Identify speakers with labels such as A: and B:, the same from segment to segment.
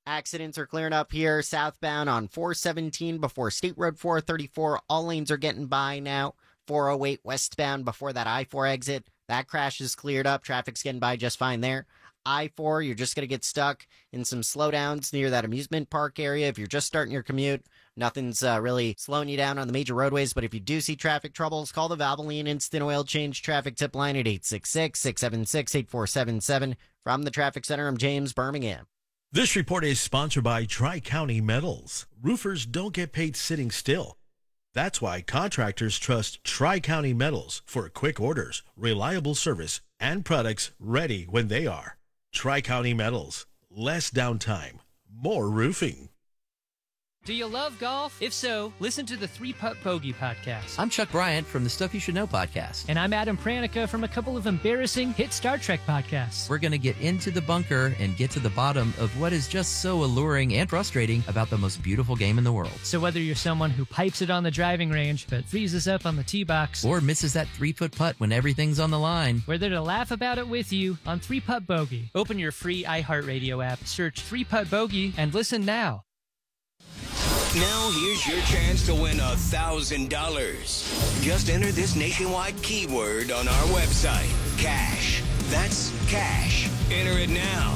A: Accidents are clearing up here southbound on 417 before State Road 434. All lanes are getting by now. 408 westbound before that I-4 exit. That crash is cleared up. Traffic's getting by just fine there. I-4, you're just going to get stuck in some slowdowns near that amusement park area. If you're just starting your commute, nothing's really slowing you down on the major roadways. But if you do see traffic troubles, call the Valvoline Instant Oil Change Traffic Tip Line at 866-676-8477. From the Traffic Center, I'm James Birmingham.
B: This report is sponsored by Tri-County Metals. Roofers don't get paid sitting still. That's why contractors trust Tri-County Metals for quick orders, reliable service, and products ready when they are. Tri-County Metals. Less downtime. More roofing.
C: Do you love golf? If so, listen to the 3-Putt Bogey podcast.
D: I'm Chuck Bryant from the Stuff You Should Know podcast.
C: And I'm Adam Pranica from a couple of embarrassing hit Star Trek podcasts.
D: We're going to get into the bunker and get to the bottom of what is just so alluring and frustrating about the most beautiful game in the world.
C: So whether you're someone who pipes it on the driving range but freezes up on the tee box,
D: or misses that 3-foot putt when everything's on the line,
C: we're there to laugh about it with you on 3-Putt Bogey. Open your free iHeartRadio app, search 3-Putt Bogey, and listen now.
E: Now here's your chance to win $1,000. Just enter this nationwide keyword on our website, cash. That's cash. Enter it now.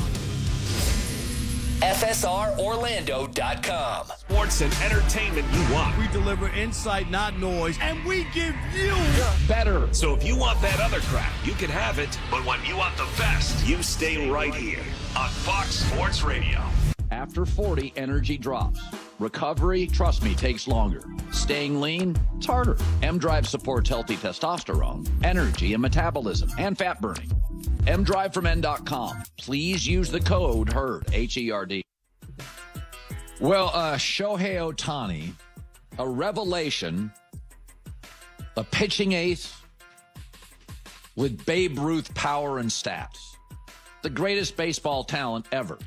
E: FSRorlando.com.
F: Sports and entertainment you want.
G: We deliver insight, not noise, and we give you
F: better. So if you want that other crap, you can have it. But when you want the best, you stay right here on Fox Sports Radio.
H: After 40, energy drops. Recovery, trust me, takes longer. Staying lean, it's harder. M-Drive supports healthy testosterone, energy and metabolism, and fat burning. M-Drive from N.com. Please use the code HERD, H-E-R-D. Well, Shohei Ohtani, a revelation, a pitching ace with Babe Ruth power and stats. The greatest baseball talent ever.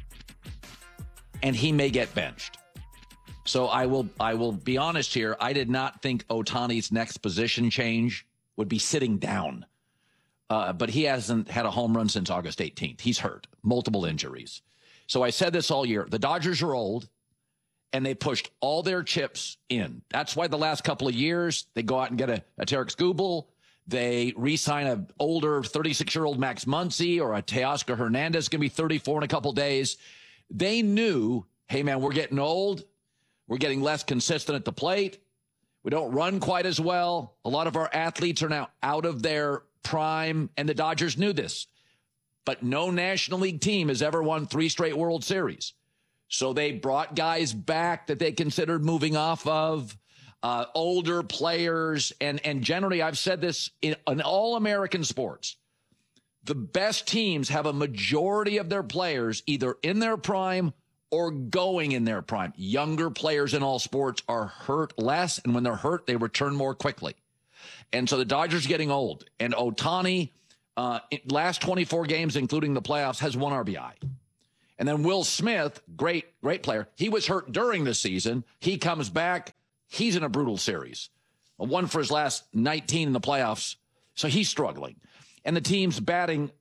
H: And he may get benched. So I will be honest here. I did not think Ohtani's next position change would be sitting down. But he hasn't had a home run since August 18th. He's hurt. Multiple injuries. So I said this all year. The Dodgers are old, and they pushed all their chips in. That's why the last couple of years, they go out and get a Tarik Skubal. They re-sign an older 36-year-old Max Muncy or a Teoscar Hernandez, going to be 34 in a couple days. They knew, hey, man, we're getting old. We're getting less consistent at the plate. We don't run quite as well. A lot of our athletes are now out of their prime, and the Dodgers knew this. But no National League team has ever won 3 straight World Series. So they brought guys back that they considered moving off of, older players. And generally, I've said this in all American sports. The best teams have a majority of their players either in their prime or going in their prime. Younger players in all sports are hurt less, and when they're hurt, they return more quickly. And so the Dodgers are getting old. And Ohtani, last 24 games, including the playoffs, has 1 RBI. And then Will Smith, great player. He was hurt during the season. He comes back. He's in a brutal series. 1 for his last 19 in the playoffs. So he's struggling. And the team's batting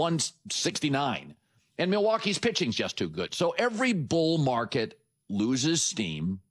H: 169. And Milwaukee's pitching's just too good. So every bull market loses steam.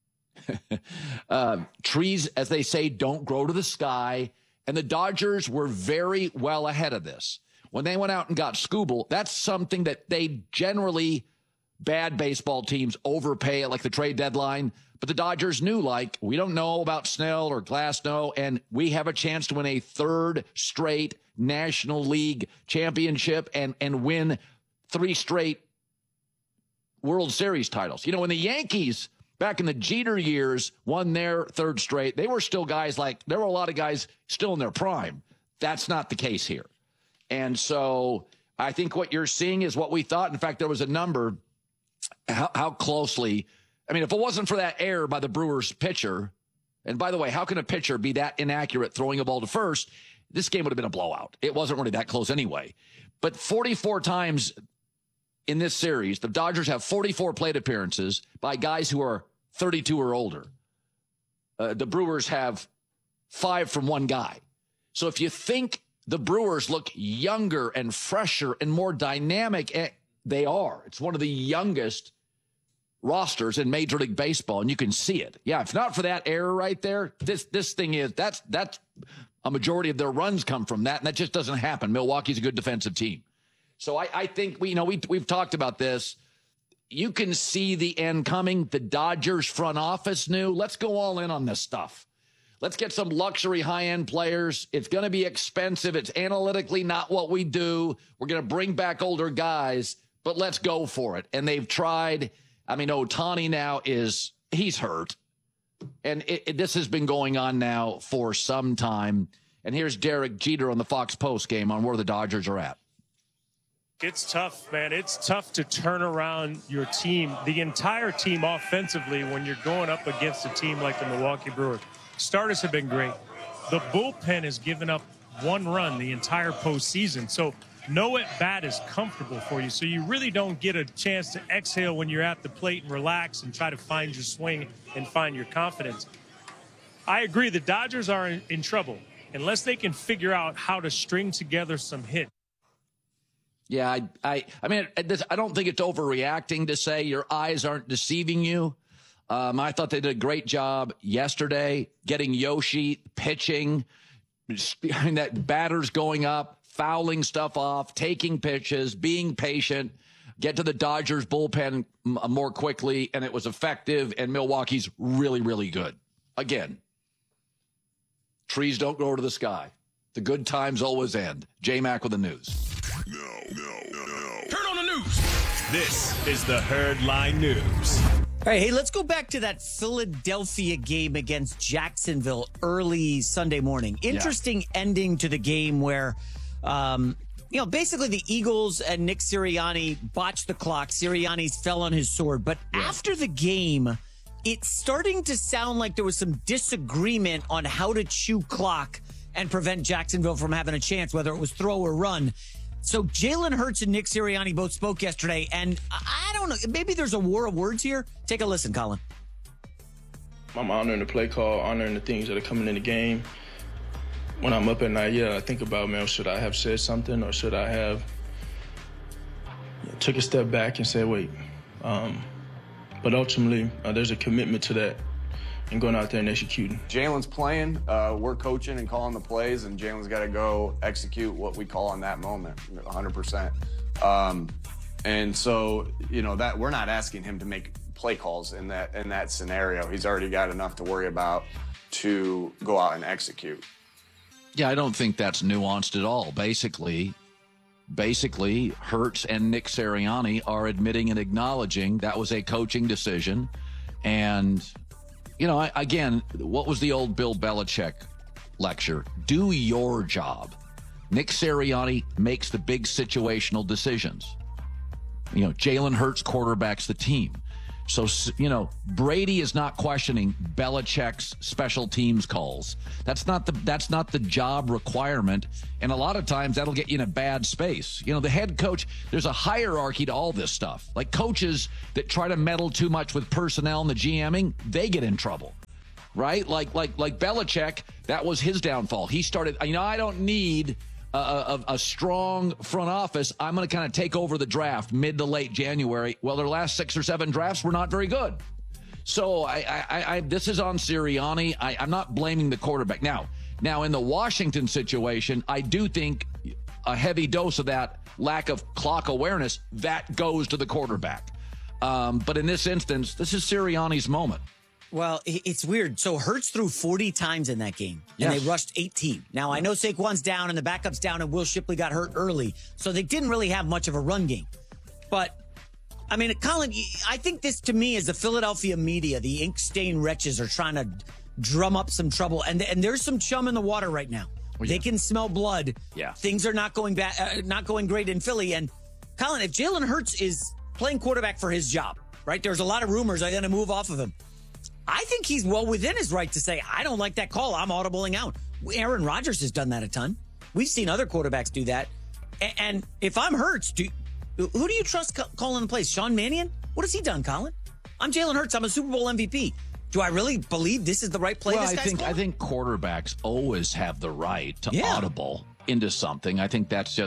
H: Trees, as they say, don't grow to the sky. And the Dodgers were very well ahead of this. When they went out and got Skubal, that's something that they generally, bad baseball teams, overpay at like the trade deadline. But the Dodgers knew, like, we don't know about Snell or Glasnow, and we have a chance to win a 3rd straight National League championship and win 3 straight World Series titles. You know, when the Yankees, back in the Jeter years, won their 3rd straight, they were still guys like, there were a lot of guys still in their prime. That's not the case here. And so I think what you're seeing is what we thought. In fact, there was a number, how closely, I mean, if it wasn't for that error by the Brewers pitcher, and by the way, how can a pitcher be that inaccurate throwing a ball to first? This game would have been a blowout. It wasn't really that close anyway. But 44 times in this series, the Dodgers have 44 plate appearances by guys who are 32 or older. The Brewers have 5 from one guy. So if you think the Brewers look younger and fresher and more dynamic, they are. It's one of the youngest rosters in Major League Baseball, and you can see it. Yeah, if not for that error right there, this thing is that's a majority of their runs come from that, and that just doesn't happen. Milwaukee's a good defensive team. So I think we've talked about this. You can see the end coming. The Dodgers front office knew, let's go all in on this stuff. Let's get some luxury high-end players. It's going to be expensive. It's analytically not what we do. We're going to bring back older guys, but let's go for it. And they've tried. I mean, Ohtani now he's hurt. And this has been going on now for some time. And here's Derek Jeter on the Fox Post game on where the Dodgers are at.
I: It's tough, man. It's tough to turn around your team, the entire team offensively, when you're going up against a team like the Milwaukee Brewers. Starters have been great. The bullpen has given up 1 run the entire postseason. So no at-bat is comfortable for you. So you really don't get a chance to exhale when you're at the plate and relax and try to find your swing and find your confidence. I agree. The Dodgers are in trouble unless they can figure out how to string together some hits.
H: Yeah, I mean, I don't think it's overreacting to say your eyes aren't deceiving you. I thought they did a great job yesterday getting Yoshi pitching, that batters going up, fouling stuff off, taking pitches, being patient, get to the Dodgers bullpen more quickly, and it was effective, and Milwaukee's really, really good. Again, trees don't grow to the sky. The good times always end. J-Mac with the news.
F: No. Turn on the news. This is the Herd Line News.
J: All right, hey, let's go back to that Philadelphia game against Jacksonville early Sunday morning. Interesting ending to the game where, basically the Eagles and Nick Sirianni botched the clock. Sirianni fell on his sword. But after the game, it's starting to sound like there was some disagreement on how to chew clock and prevent Jacksonville from having a chance, whether it was throw or run. So Jalen Hurts and Nick Sirianni both spoke yesterday, and I don't know, maybe there's a war of words here. Take a listen, Colin.
K: I'm honoring the play call, honoring the things that are coming in the game. When I'm up at night, I think about, man, should I have said something or should I have took a step back and said, wait. But ultimately, there's a commitment to that and going out there and executing.
L: Jalen's playing, we're coaching and calling the plays, and Jalen's got to go execute what we call in that moment, 100%. And so, that we're not asking him to make play calls in that scenario. He's already got enough to worry about to go out and execute.
H: Yeah, I don't think that's nuanced at all. Basically, Hurts and Nick Sirianni are admitting and acknowledging that was a coaching decision. And again, what was the old Bill Belichick lecture? Do your job. Nick Sirianni makes the big situational decisions. Jalen Hurts quarterbacks the team. So, Brady is not questioning Belichick's special teams calls. That's not the job requirement. And a lot of times that'll get you in a bad space. The head coach, there's a hierarchy to all this stuff. Like coaches that try to meddle too much with personnel and the GMing, they get in trouble, right? Like Belichick, that was his downfall. He started, I don't need a strong front office. I'm going to kind of take over the draft mid to late January. Well, their last 6 or 7 drafts were not very good. So this is on Sirianni. I'm not blaming the quarterback. Now in the Washington situation, I do think a heavy dose of that lack of clock awareness, that goes to the quarterback. But in this instance, this is Sirianni's moment.
J: Well, it's weird. So Hurts threw 40 times in that game, and they rushed 18. Now, I know Saquon's down, and the backup's down, and Will Shipley got hurt early, so they didn't really have much of a run game. But, Colin, I think this, to me, is the Philadelphia media. The ink-stained wretches are trying to drum up some trouble, and there's some chum in the water right now. Yeah. They can smell blood. Yeah. Things are not going great in Philly. And, Colin, if Jalen Hurts is playing quarterback for his job, right, there's a lot of rumors are going to move off of him. I think he's well within his right to say, I don't like that call. I'm audibling out. Aaron Rodgers has done that a ton. We've seen other quarterbacks do that. And if I'm Hurts, who do you trust calling the plays? Sean Mannion? What has he done, Colin? I'm Jalen Hurts. I'm a Super Bowl MVP. Do I really believe this is the right play?
H: Well, I think quarterbacks always have the right to audible into something. I think that's just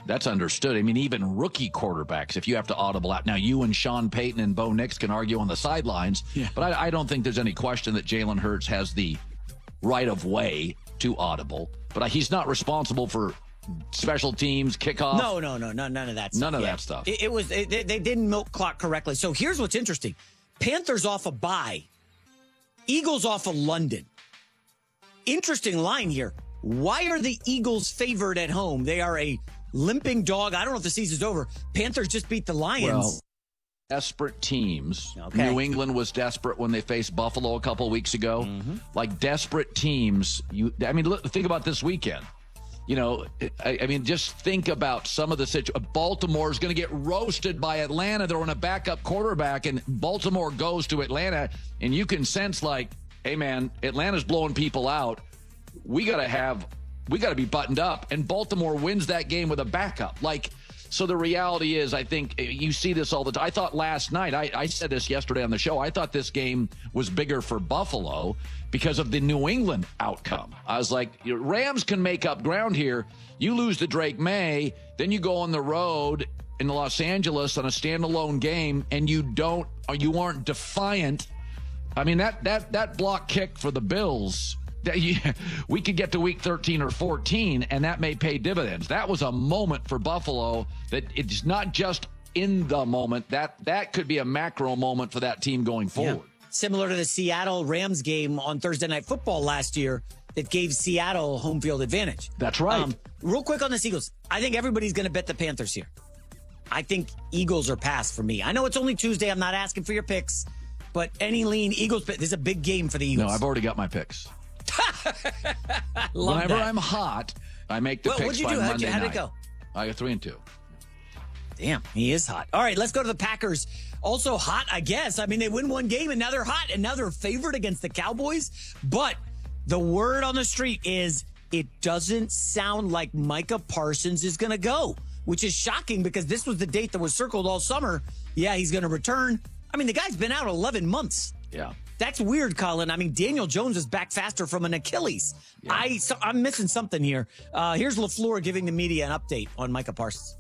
H: That's understood. I mean, even rookie quarterbacks, if you have to audible out. Now, you and Sean Payton and Bo Nix can argue on the sidelines, but I don't think there's any question that Jalen Hurts has the right of way to audible. But he's not responsible for special teams, kickoff.
J: No, none of that stuff.
H: None of that stuff.
J: They didn't milk clock correctly. So here's what's interesting. Panthers off a bye. Eagles off of London. Interesting line here. Why are the Eagles favored at home? They are a limping dog. I don't know if the season's over. Panthers just beat the Lions.
H: Well, desperate teams.
J: Okay.
H: New England was desperate when they faced Buffalo a couple of weeks ago. Like desperate teams. Think about this weekend. Just think about some of the situations. Baltimore's going to get roasted by Atlanta. They're on a backup quarterback, and Baltimore goes to Atlanta, and you can sense like, hey, man, Atlanta's blowing people out. We got to be buttoned up, and Baltimore wins that game with a backup. So the reality is, I think you see this all the time. I thought last night, I said this yesterday on the show, I thought this game was bigger for Buffalo because of the New England outcome. I was like, Rams can make up ground here. You lose to Drake May, then you go on the road in Los Angeles on a standalone game, and you aren't defiant. I mean, that block kick for the Bills, we could get to week 13 or 14, and that may pay dividends. That was a moment for Buffalo that it's not just in the moment. That could be a macro moment for that team going forward.
J: Yeah. Similar to the Seattle Rams game on Thursday Night Football last year that gave Seattle home field advantage.
H: That's right.
J: Real quick on the Eagles. I think everybody's going to bet the Panthers here. I think Eagles are passed for me. I know it's only Tuesday. I'm not asking for your picks, but any lean Eagles pick. This is a big game for the Eagles.
H: No, I've already got my picks.
J: Love
H: Whenever
J: that.
H: I'm hot, I make the picks
J: what'd you
H: by
J: do?
H: Monday
J: How'd
H: night.
J: it go?
H: I got 3-2.
J: Damn, he is hot. All right, let's go to the Packers. Also hot, I guess. I mean, they win one game, and now they're hot, and now they're favored against the Cowboys. But the word on the street is it doesn't sound like Micah Parsons is going to go, which is shocking because this was the date that was circled all summer. Yeah, he's going to return. I mean, the guy's been out 11 months.
H: Yeah.
J: That's weird, Colin. I mean, Daniel Jones is back faster from an Achilles. Yeah. I'm missing something here. Here's LaFleur giving the media an update on Micah Parsons.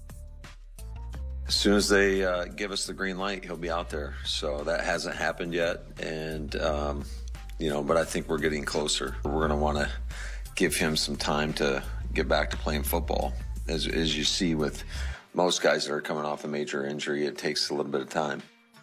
M: As soon as they give us the green light, he'll be out there. So that hasn't happened yet. And, but I think we're getting closer. We're going to want to give him some time to get back to playing football. As you see with most guys that are coming off a major injury, it takes a little bit of time.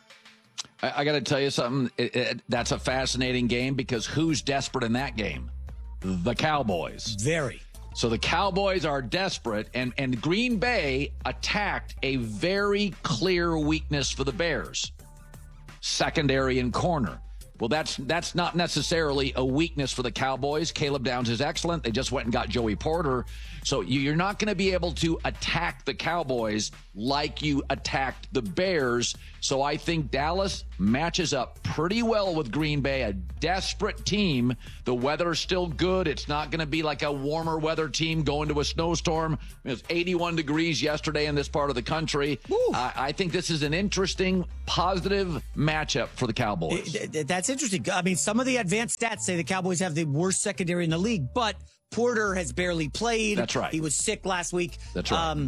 H: I got to tell you something. That's a fascinating game because who's desperate in that game? The Cowboys.
J: Very.
H: So the Cowboys are desperate, and Green Bay attacked a very clear weakness for the Bears. Secondary and corner. Well, that's not necessarily a weakness for the Cowboys. Caleb Downs is excellent. They just went and got Joey Porter. So you're not going to be able to attack the Cowboys like you attacked the Bears. So I think Dallas matches up pretty well with Green Bay, a desperate team. The weather's still good. It's not going to be like a warmer weather team going to a snowstorm. It was 81 degrees yesterday in this part of the country. I think this is an interesting, positive matchup for the Cowboys.
J: That's interesting. I mean, some of the advanced stats say the Cowboys have the worst secondary in the league, but Porter has barely played.
H: That's right.
J: He was sick last week.
H: That's right.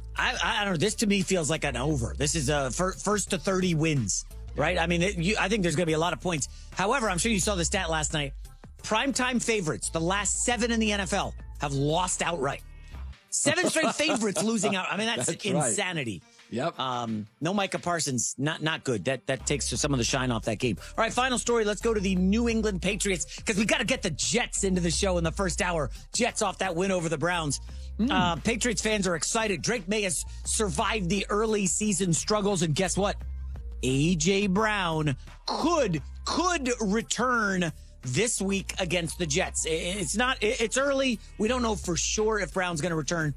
J: I don't know. This to me feels like an over. This is a first to 30 wins, right? I mean, I think there's going to be a lot of points. However, I'm sure you saw the stat last night. Primetime favorites, the last 7 in the NFL, have lost outright. 7 straight favorites losing out. I mean, that's insanity.
H: Right. Yep.
J: No Micah Parsons, not good. That takes some of the shine off that game. All right, final story. Let's go to the New England Patriots because we got to get the Jets into the show in the first hour. Jets off that win over the Browns. Patriots fans are excited. Drake May has survived the early season struggles, and guess what? A.J. Brown could return this week against the Jets. It's early. We don't know for sure if Brown's going to return.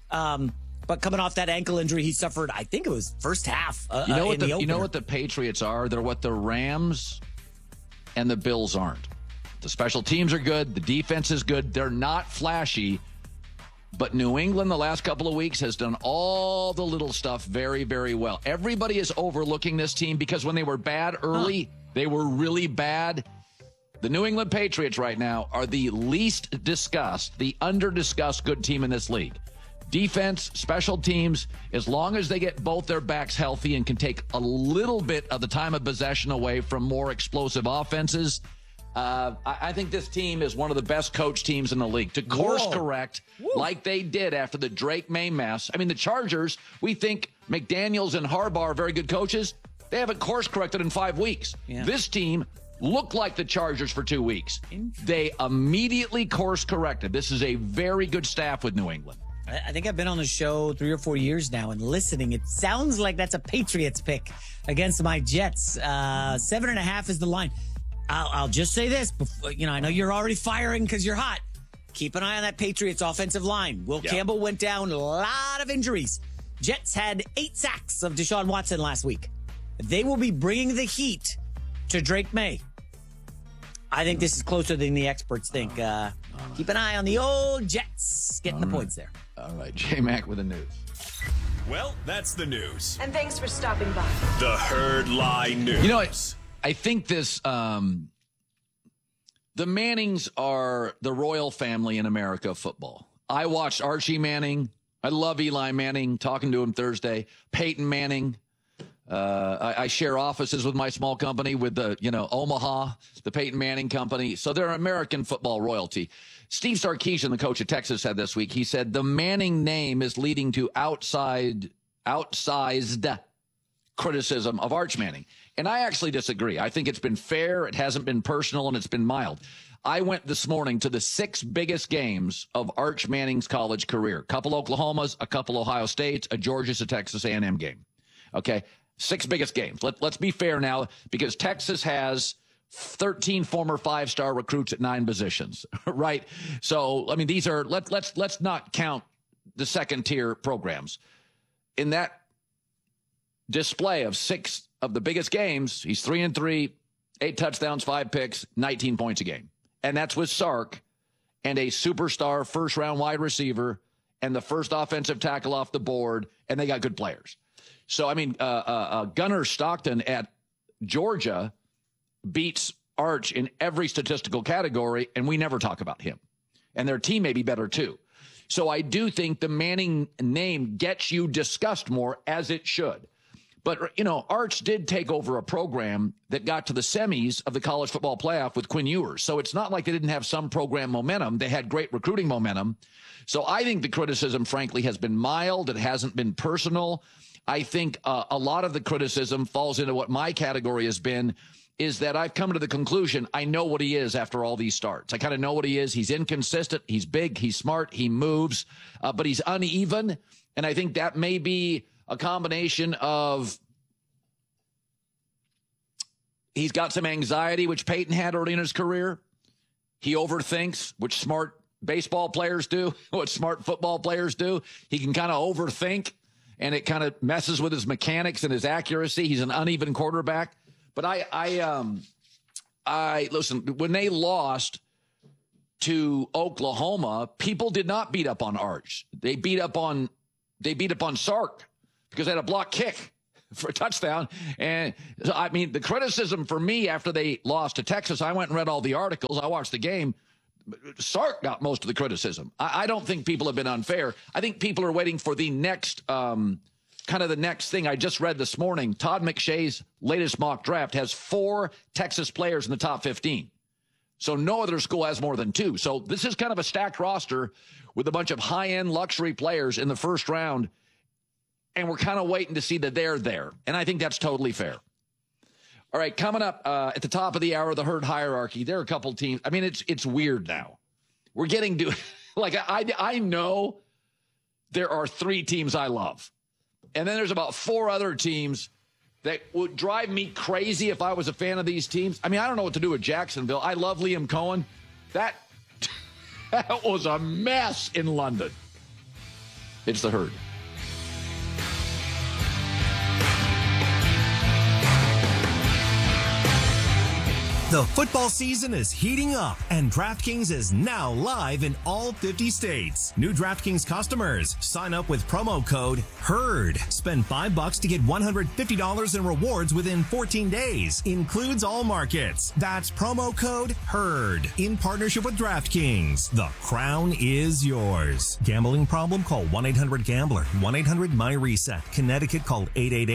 J: But coming off that ankle injury he suffered, I think it was first half.
H: You know what the Patriots are? They're what the Rams and the Bills aren't. The special teams are good. The defense is good. They're not flashy. But New England the last couple of weeks has done all the little stuff very, very well. Everybody is overlooking this team because when they were bad early, they were really bad. The New England Patriots right now are the least discussed, the under-discussed good team in this league. Defense, special teams, as long as they get both their backs healthy and can take a little bit of the time of possession away from more explosive offenses, I think this team is one of the best coach teams in the league. To course correct like they did after the Drake May mess. I mean, the Chargers, we think McDaniels and Harbaugh are very good coaches. They haven't course corrected in 5 weeks. Yeah. This team looked like the Chargers for 2 weeks. They immediately course corrected. This is a very good staff with New England.
J: I think I've been on the show 3 or 4 years now and listening. It sounds like that's a Patriots pick against my Jets. 7.5 is the line. I'll just say this. Before, I know you're already firing because you're hot. Keep an eye on that Patriots offensive line. Will Campbell went down, a lot of injuries. Jets had 8 sacks of Deshaun Watson last week. They will be bringing the heat to Drake May. I think this is closer than the experts think. Keep an eye on the old Jets getting the points there.
H: All right, J-Mac with the news.
F: Well, that's the news.
N: And thanks for stopping by.
F: The Herd Lie News.
H: You know, I think this, the Mannings are the royal family in America football. I watched Archie Manning. I love Eli Manning, talking to him Thursday. Peyton Manning. I share offices with my small company with Omaha, the Peyton Manning company. So they're American football royalty. Steve Sarkisian, the coach of Texas, said this week, he said, the Manning name is leading to outsized criticism of Arch Manning. And I actually disagree. I think it's been fair. It hasn't been personal, and it's been mild. I went this morning to the 6 biggest games of Arch Manning's college career. A couple Oklahomas, a couple Ohio States, a Georgia to Texas A&M game. Okay, 6 biggest games. Let's be fair now, because Texas has 13 former 5-star recruits at 9 positions, right? So, I mean, these are, let's not count the second-tier programs. In that display of 6 of the biggest games, he's 3-3, 8 touchdowns, 5 picks, 19 points a game. And that's with Sark and a superstar first-round wide receiver and the first offensive tackle off the board, and they got good players. So, I mean, Gunnar Stockton at Georgia beats Arch in every statistical category, and we never talk about him. And their team may be better, too. So I do think the Manning name gets you discussed more, as it should. But, Arch did take over a program that got to the semis of the college football playoff with Quinn Ewers. So it's not like they didn't have some program momentum. They had great recruiting momentum. So I think the criticism, frankly, has been mild. It hasn't been personal. I think a lot of the criticism falls into what my category has been, is that I've come to the conclusion I know what he is after all these starts. I kind of know what he is. He's inconsistent. He's big. He's smart. He moves, but he's uneven. And I think that may be a combination of he's got some anxiety, which Peyton had early in his career. He overthinks, which smart baseball players do, what smart football players do. He can kind of overthink, and it kind of messes with his mechanics and his accuracy. He's an uneven quarterback. But I listen, when they lost to Oklahoma, people did not beat up on Arch. They beat up on Sark because they had a block kick for a touchdown. And I mean, the criticism for me after they lost to Texas, I went and read all the articles. I watched the game. Sark got most of the criticism. I don't think people have been unfair. I think people are waiting for the next kind of the next thing. I just read this morning, Todd McShay's latest mock draft has 4 Texas players in the top 15. So no other school has more than 2. So this is kind of a stacked roster with a bunch of high-end luxury players in the first round. And we're kind of waiting to see that they're there. And I think that's totally fair. All right, coming up at the top of the hour, the Herd hierarchy, there are a couple teams. I mean, it's weird now. We're getting to, like, I know there are 3 teams I love. And then there's about 4 other teams that would drive me crazy if I was a fan of these teams. I mean, I don't know what to do with Jacksonville. I love Liam Cohen. That was a mess in London. It's the Herd.
N: The football season is heating up, and DraftKings is now live in all 50 states. New DraftKings customers, sign up with promo code HERD. Spend $5 to get $150 in rewards within 14 days. Includes all markets. That's promo code HERD. In partnership with DraftKings, the crown is yours. Gambling problem? Call 1-800-GAMBLER. 1-800-MY-RESET. Connecticut, call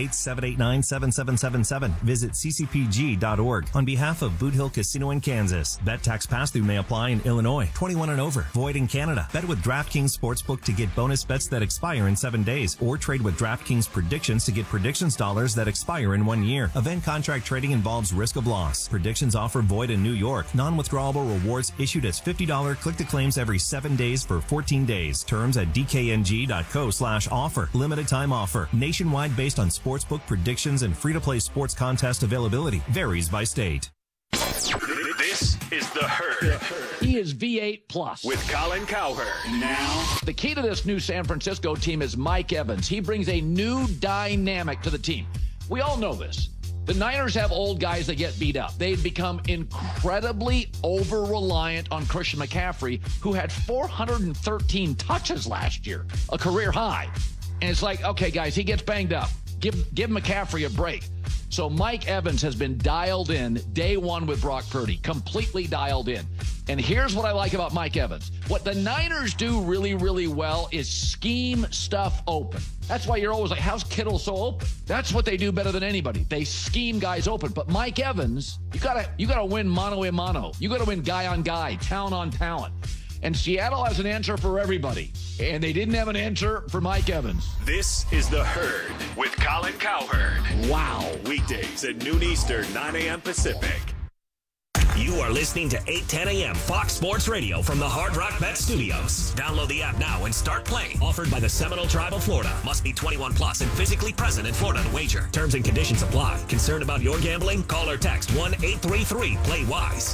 N: 888-789-7777. Visit ccpg.org. On behalf of Boot Hill Casino in Kansas. Bet tax pass-through may apply in Illinois. 21 and over. Void in Canada. Bet with DraftKings Sportsbook to get bonus bets that expire in 7 days. Or trade with DraftKings Predictions to get predictions dollars that expire in 1 year. Event contract trading involves risk of loss. Predictions offer void in New York. Non-withdrawable rewards issued as $50 click-to-claims every 7 days for 14 days. Terms at dkng.co/offer. Limited time offer. Nationwide based on sportsbook predictions and free-to-play sports contest availability. Varies by state.
F: This is The Herd.
H: He is V8 Plus.
F: With Colin Cowherd.
H: Now, the key to this new San Francisco team is Mike Evans. He brings a new dynamic to the team. We all know this. The Niners have old guys that get beat up. They've become incredibly over-reliant on Christian McCaffrey, who had 413 touches last year, a career high. And it's like, okay, guys, he gets banged up. Give McCaffrey a break. So Mike Evans has been dialed in day one with Brock Purdy, completely dialed in. And here's what I like about Mike Evans. What the Niners do really, really well is scheme stuff open. That's why you're always like, how's Kittle so open? That's what they do better than anybody. They scheme guys open. But Mike Evans, you gotta win mano a mano. You gotta win guy on guy, talent on talent. And Seattle has an answer for everybody. And they didn't have an answer for Mike Evans.
F: This is The Herd with Colin Cowherd.
H: Wow.
F: Weekdays at noon Eastern, 9 a.m. Pacific. You are listening to 8:10 a.m. Fox Sports Radio from the Hard Rock Bet Studios. Download the app now and start playing. Offered by the Seminole Tribe of Florida. Must be 21 plus and physically present in Florida to wager. Terms and conditions apply. Concerned about your gambling? Call or text 1-833-PLAY-WISE.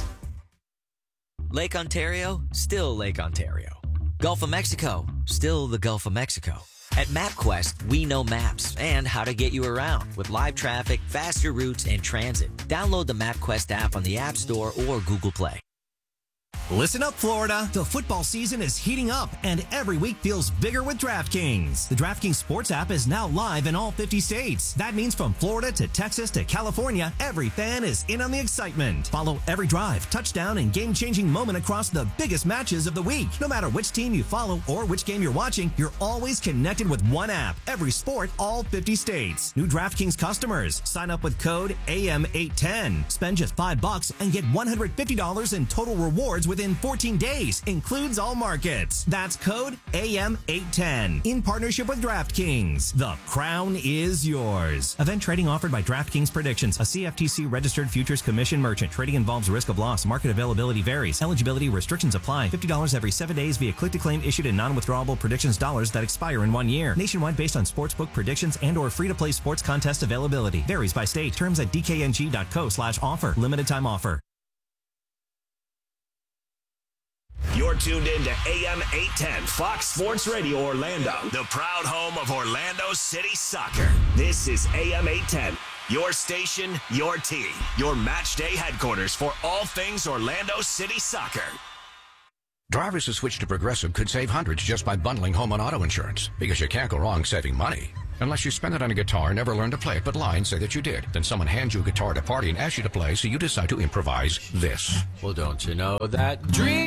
O: Lake Ontario, still Lake Ontario. Gulf of Mexico, still the Gulf of Mexico. At MapQuest, we know maps and how to get you around with live traffic, faster routes, and transit. Download the MapQuest app on the App Store or Google Play.
N: Listen up, Florida. The football season is heating up, and every week feels bigger with DraftKings. The DraftKings Sports app is now live in all 50 states. That means from Florida to Texas to California, every fan is in on the excitement. Follow every drive, touchdown, and game-changing moment across the biggest matches of the week. No matter which team you follow or which game you're watching, you're always connected with one app. Every sport, all 50 states. New DraftKings customers, sign up with code AM810. Spend just $5 and get $150 in total rewards within 14 days. Includes all markets. That's code AM810. In partnership with DraftKings. The crown is yours. Event trading offered by DraftKings Predictions, a CFTC registered futures commission merchant. Trading involves risk of loss. Market availability varies. Eligibility restrictions apply. $50 every 7 days via click-to-claim issued in non-withdrawable predictions dollars that expire in 1 year. Nationwide based on sportsbook predictions and or free-to-play sports contest availability. Varies by state. Terms at dkng.co/offer. Limited time offer.
F: You're tuned in to AM 810 Fox Sports Radio Orlando, the proud home of Orlando City Soccer. This is AM 810, your station, your team, your match day headquarters for all things Orlando City Soccer.
P: Drivers who switch to Progressive could save hundreds just by bundling home and auto insurance, because you can't go wrong saving money. Unless you spend it on a guitar, never learn to play it, but lie and say that you did. Then someone hands you a guitar at a party and asks you to play, so you decide to improvise this.
Q: Well, don't you know that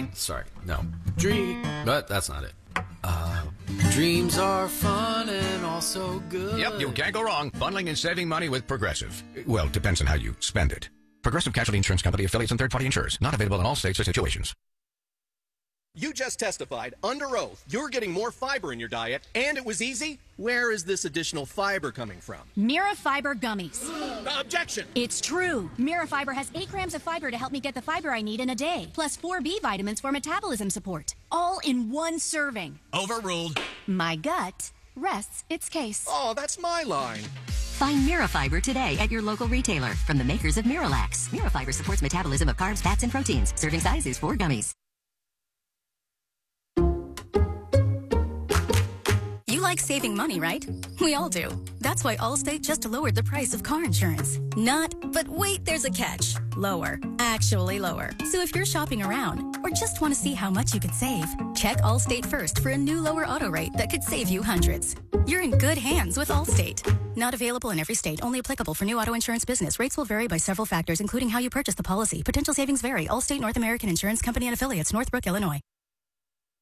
Q: but that's not it. Dreams are fun and also good.
P: Yep, you can't go wrong. Bundling and saving money with Progressive. Well, depends on how you spend it. Progressive Casualty Insurance Company, affiliates, and third-party insurers. Not available in all states or situations.
R: You just testified under oath you're getting more fiber in your diet, and it was easy. Where is this additional fiber coming from?
S: Mirafiber gummies.
R: Objection!
S: It's true. Mirafiber has 8 grams of fiber to help me get the fiber I need in a day, plus 4 B vitamins for metabolism support, all in one serving.
R: Overruled.
S: My gut rests its case.
R: Oh, that's my line.
T: Find Mirafiber today at your local retailer from the makers of Miralax. Mirafiber supports metabolism of carbs, fats, and proteins. Serving size is 4 gummies.
S: You like saving money, right? We all do. That's why Allstate just lowered the price of car insurance. But wait, there's a catch. Lower. Actually lower. So if you're shopping around or just want to see how much you could save, check Allstate first for a new lower auto rate that could save you hundreds. You're in good hands with Allstate. Not available in every state. Only applicable for new auto insurance business. Rates will vary by several factors, including how you purchase the policy. Potential savings vary. Allstate North American Insurance Company and Affiliates, Northbrook, Illinois.